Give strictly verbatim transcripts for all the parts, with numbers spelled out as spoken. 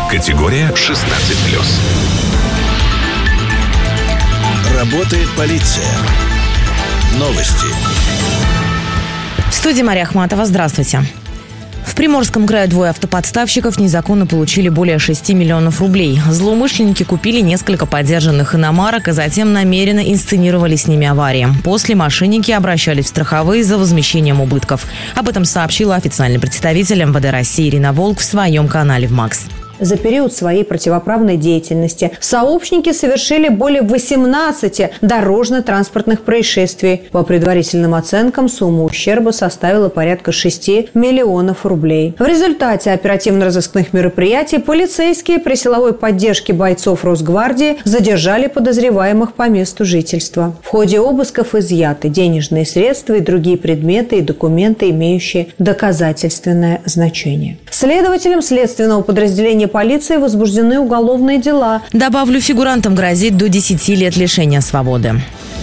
Категория шестнадцать плюс. Работает полиция. Новости. В студии Мария Ахматова. Здравствуйте. В Приморском крае двое автоподставщиков незаконно получили более шести миллионов рублей. Злоумышленники купили несколько подержанных иномарок и затем намеренно инсценировали с ними аварии. После мошенники обращались в страховые за возмещением убытков. Об этом сообщила официальный представитель эм вэ дэ России Ирина Волк в своем канале в МАКС. За период своей противоправной деятельности сообщники совершили более восемнадцати дорожно-транспортных происшествий. По предварительным оценкам, сумма ущерба составила порядка шести миллионов рублей. В результате оперативно-розыскных мероприятий полицейские при силовой поддержке бойцов Росгвардии задержали подозреваемых по месту жительства. В ходе обысков изъяты денежные средства и другие предметы и документы, имеющие доказательственное значение. Следователям следственного подразделения полиции возбуждены уголовные дела. Добавлю, фигурантам грозит до десяти лет лишения свободы.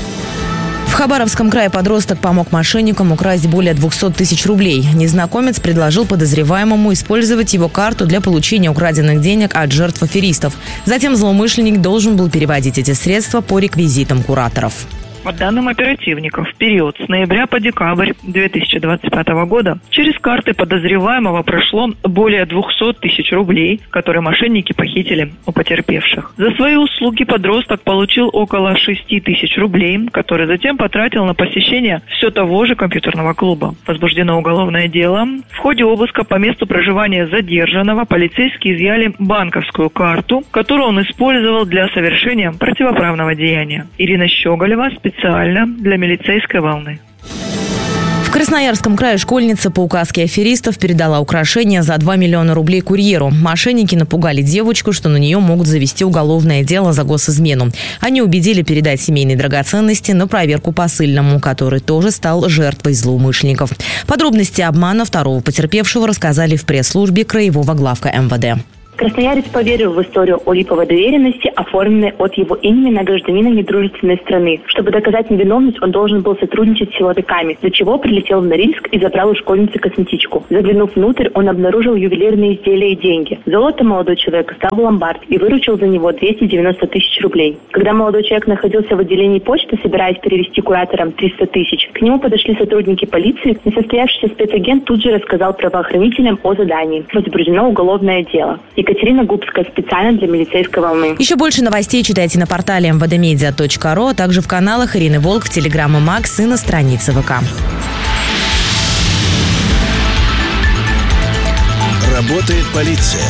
В Хабаровском крае подросток помог мошенникам украсть более двухсот тысяч рублей. Незнакомец предложил подозреваемому использовать его карту для получения украденных денег от жертв аферистов. Затем злоумышленник должен был переводить эти средства по реквизитам кураторов. По данным оперативников, в период с ноября по декабрь две тысячи двадцать пятого года через карты подозреваемого прошло более двухсот тысяч рублей, которые мошенники похитили у потерпевших. За свои услуги подросток получил около шести тысяч рублей, которые затем потратил на посещение все того же компьютерного клуба. Возбуждено уголовное дело. В ходе обыска по месту проживания задержанного полицейские изъяли банковскую карту, которую он использовал для совершения противоправного деяния. Ирина Щеголева, специально для милицейской волны. В Красноярском крае школьница по указке аферистов передала украшения за два миллиона рублей курьеру. Мошенники напугали девочку, что на нее могут завести уголовное дело за госизмену. Они убедили передать семейные драгоценности на проверку посыльному, который тоже стал жертвой злоумышленников. Подробности обмана второго потерпевшего рассказали в пресс-службе краевого главка эм вэ дэ. Красноярец поверил в историю о липовой доверенности, оформленной от его имени на гражданина недружественной страны. Чтобы доказать невиновность, он должен был сотрудничать с силовиками, для чего прилетел в Норильск и забрал у школьницы косметичку. Заглянув внутрь, он обнаружил ювелирные изделия и деньги. Золото молодой человек стал в ломбард и выручил за него двести девяносто тысяч рублей. Когда молодой человек находился в отделении почты, собираясь перевести кураторам триста тысяч, к нему подошли сотрудники полиции. Несостоявшийся спецагент тут же рассказал правоохранителям о задании. Возбуждено уголовное дело. Екатерина Губская, специально для милицейской волны. Еще больше новостей читайте на портале эм вэ дэ медиа точка ру, а также в каналах Ирины Волк, в Телеграм и МАКС и на странице вэ ка. Работает полиция.